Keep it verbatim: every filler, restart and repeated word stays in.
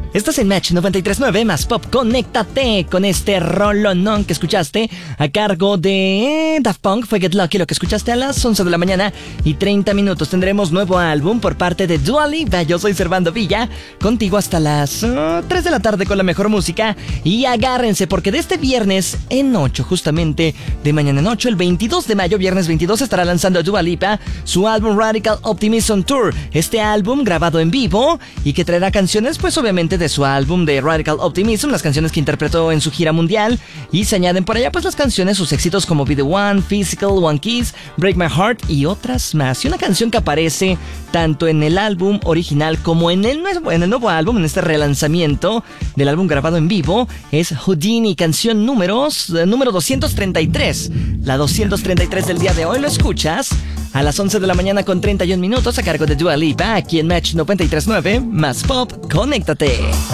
Estás en Match noventa y tres punto nueve más Pop. Conéctate con este rolonón que escuchaste a cargo de Daft Punk. Fue Get Lucky lo que escuchaste a las once de la mañana y treinta minutos. Tendremos nuevo álbum por parte de Dua Lipa. Yo soy Servando Villa, contigo hasta las uh, tres de la tarde con la mejor música. Y agárrense porque de este viernes en ocho, justamente de mañana en ocho, el veintidós de mayo, viernes veintidós, estará lanzando Dua Lipa su álbum Radical Optimism Tour. Este álbum grabado en vivo y que traerá canciones, pues obviamente de su álbum de Radical Optimism, las canciones que interpretó en su gira mundial, y se añaden por allá pues las canciones, sus éxitos como Be The One, Physical, One Kiss, Break My Heart y otras más. Y una canción que aparece tanto en el álbum original como en el nuevo, en el nuevo álbum, en este relanzamiento del álbum grabado en vivo, es Houdini, canción números, número doscientos treinta y tres. La doscientos treinta y tres del día de hoy lo escuchas a las once de la mañana con treinta y un minutos a cargo de Dua Lipa, aquí en Match noventa y tres punto nueve más Pop. Conéctate.